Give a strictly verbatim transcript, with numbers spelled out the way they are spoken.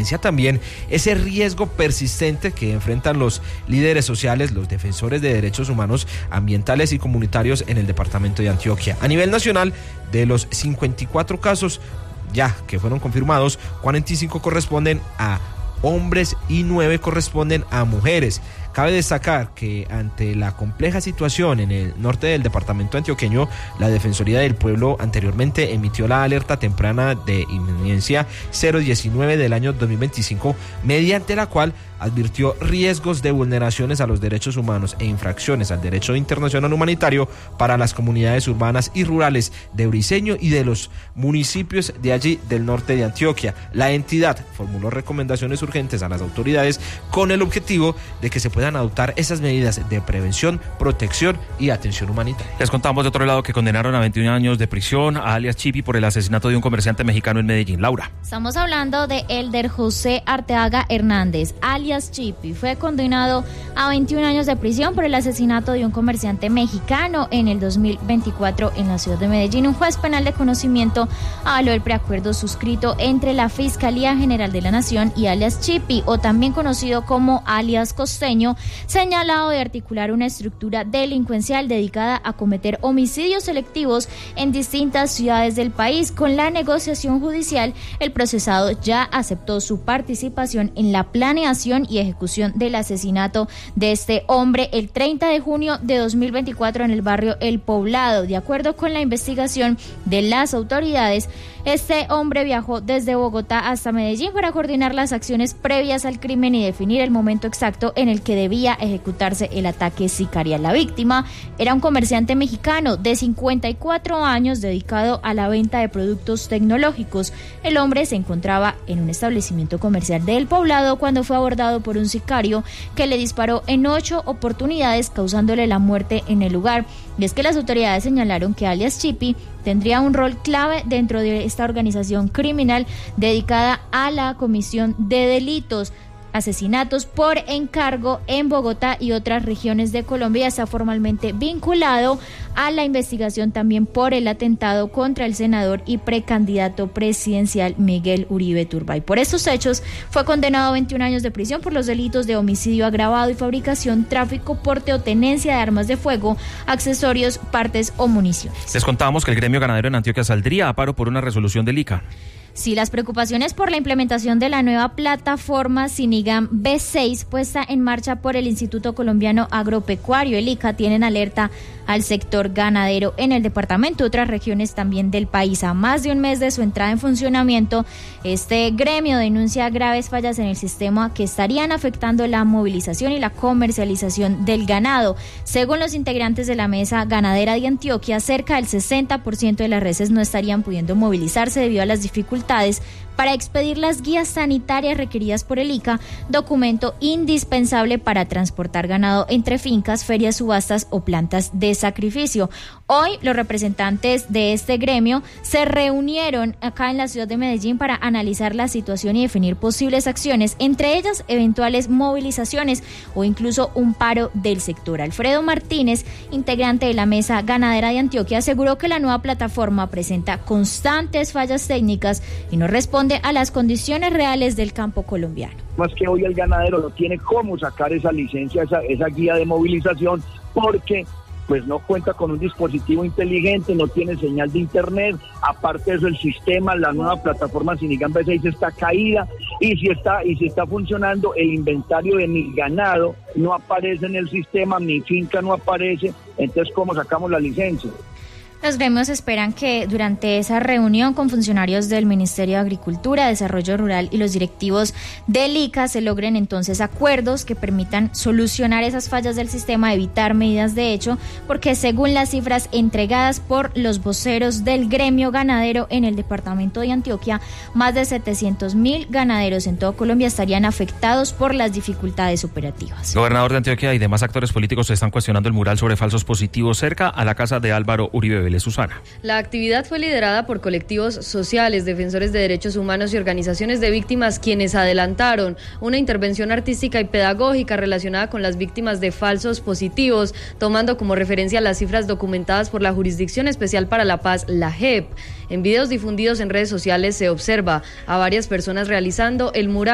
evidencia también ese riesgo persistente que enfrentan los líderes sociales, los defensores de derechos humanos, ambientales y comunitarios en el departamento de Antioquia. A nivel nacional, de los cincuenta y cuatro casos ya que fueron confirmados, cuarenta y cinco corresponden a hombres y nueve corresponden a mujeres. Cabe destacar que ante la compleja situación en el norte del departamento antioqueño, la Defensoría del Pueblo anteriormente emitió la alerta temprana de inminencia cero diecinueve del año dos mil veinticinco, mediante la cual advirtió riesgos de vulneraciones a los derechos humanos e infracciones al derecho internacional humanitario para las comunidades urbanas y rurales de Briceño y de los municipios de allí del norte de Antioquia. La entidad formuló recomendaciones urgentes a las autoridades con el objetivo de que se puedan adoptar esas medidas de prevención, protección y atención humanitaria. Les contamos de otro lado que condenaron a veintiún años de prisión a alias Chipi por el asesinato de un comerciante mexicano en Medellín. Laura. Estamos hablando de Elder José Arteaga Hernández, alias Chipi. Fue condenado a veintiún años de prisión por el asesinato de un comerciante mexicano en el dos mil veinticuatro en la ciudad de Medellín. Un juez penal de conocimiento avaló el preacuerdo suscrito entre la Fiscalía General de la Nación y alias Chipi, o también conocido como alias Costeño, señalado de articular una estructura delincuencial dedicada a cometer homicidios selectivos en distintas ciudades del país. Con la negociación judicial, el procesado ya aceptó su participación en la planeación y ejecución del asesinato de este hombre el treinta de junio de dos mil veinticuatro en el barrio El Poblado. De acuerdo con la investigación de las autoridades, este hombre viajó desde Bogotá hasta Medellín para coordinar las acciones previas al crimen y definir el momento exacto en el que debía ejecutarse el ataque sicarial. La víctima era un comerciante mexicano de cincuenta y cuatro años dedicado a la venta de productos tecnológicos. El hombre se encontraba en un establecimiento comercial de El Poblado cuando fue abordado por un sicario que le disparó en ocho oportunidades, causándole la muerte en el lugar. Y es que las autoridades señalaron que alias Chipi tendría un rol clave dentro de esta organización criminal dedicada a la comisión de delitos, asesinatos por encargo en Bogotá y otras regiones de Colombia. Está formalmente vinculado a la investigación también por el atentado contra el senador y precandidato presidencial Miguel Uribe Turbay. Por estos hechos fue condenado a veintiún años de prisión por los delitos de homicidio agravado y fabricación, tráfico, porte o tenencia de armas de fuego, accesorios, partes o municiones. Les contábamos que el gremio ganadero en Antioquia saldría a paro por una resolución del I C A. Sí, las preocupaciones por la implementación de la nueva plataforma Sinigam B seis puesta en marcha por el Instituto Colombiano Agropecuario, el I C A, tienen alerta al sector ganadero en el departamento y otras regiones también del país. A más de un mes de su entrada en funcionamiento, este gremio denuncia graves fallas en el sistema que estarían afectando la movilización y la comercialización del ganado. Según los integrantes de la mesa ganadera de Antioquia, cerca del sesenta por ciento de las reses no estarían pudiendo movilizarse debido a las dificultades para expedir las guías sanitarias requeridas por el I C A, documento indispensable para transportar ganado entre fincas, ferias, subastas o plantas de sacrificio. Hoy los representantes de este gremio se reunieron acá en la ciudad de Medellín para analizar la situación y definir posibles acciones, entre ellas eventuales movilizaciones o incluso un paro del sector. Alfredo Martínez, integrante de la mesa ganadera de Antioquia, aseguró que la nueva plataforma presenta constantes fallas técnicas y no responde a las condiciones reales del campo colombiano. Más que hoy el ganadero no tiene cómo sacar esa licencia, esa, esa guía de movilización, porque pues no cuenta con un dispositivo inteligente, no tiene señal de internet. Aparte de eso, el sistema, la nueva plataforma Sinigam B seis está caída, y si está y si está funcionando, el inventario de mi ganado no aparece en el sistema, mi finca no aparece. Entonces, ¿cómo sacamos la licencia? Los gremios esperan que durante esa reunión con funcionarios del Ministerio de Agricultura, Desarrollo Rural y los directivos del I C A se logren entonces acuerdos que permitan solucionar esas fallas del sistema, evitar medidas de hecho, porque según las cifras entregadas por los voceros del gremio ganadero en el departamento de Antioquia, más de setecientos mil ganaderos en todo Colombia estarían afectados por las dificultades operativas. El gobernador de Antioquia y demás actores políticos están cuestionando el mural sobre falsos positivos cerca a la casa de Álvaro Uribe Vélez. Susana. La actividad fue liderada por colectivos sociales, defensores de derechos humanos y organizaciones de víctimas, quienes adelantaron una intervención artística y pedagógica relacionada con las víctimas de falsos positivos, tomando como referencia las cifras documentadas por la Jurisdicción Especial para la Paz, la J E P. En videos difundidos en redes sociales se observa a varias personas realizando el mural